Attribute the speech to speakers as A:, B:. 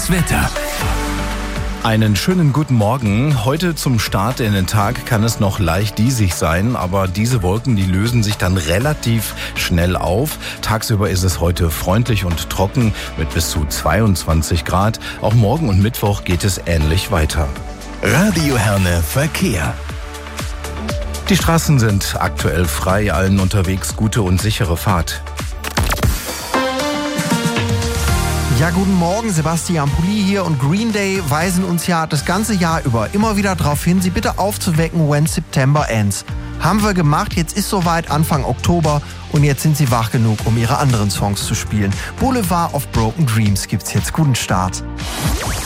A: Das Wetter.
B: Einen schönen guten Morgen. Heute zum Start in den Tag kann es noch leicht diesig sein, aber diese Wolken, die lösen sich dann relativ schnell auf. Tagsüber ist es heute freundlich und trocken mit bis zu 22 Grad. Auch morgen und Mittwoch geht es ähnlich weiter.
A: Radio Herne Verkehr.
B: Die Straßen sind aktuell frei, allen unterwegs gute und sichere Fahrt.
C: Ja, guten Morgen, Sebastian Pulli hier, und Green Day weisen uns ja das ganze Jahr über immer wieder darauf hin, sie bitte aufzuwecken, when September ends. Haben wir gemacht, jetzt ist soweit Anfang Oktober und jetzt sind sie wach genug, um ihre anderen Songs zu spielen. Boulevard of Broken Dreams gibt's jetzt. Guten Start.